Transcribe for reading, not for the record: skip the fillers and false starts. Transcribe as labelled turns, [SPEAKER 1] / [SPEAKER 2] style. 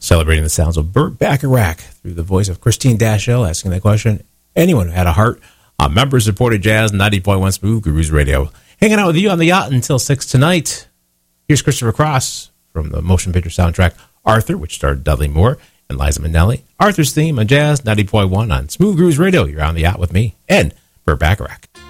[SPEAKER 1] Celebrating the sounds of Burt Bacharach through the voice of Christine Dashell, asking that question. Anyone who had a heart on member-supported jazz, 90.1 Smooth Grooves Radio. Hanging out with you on the yacht until 6 tonight. Here's Christopher Cross from the motion picture soundtrack Arthur, which starred Dudley Moore and Liza Minnelli. Arthur's theme on Jazz 90.1 on Smooth Grooves Radio. You're on the yacht with me and Burt Bacharach.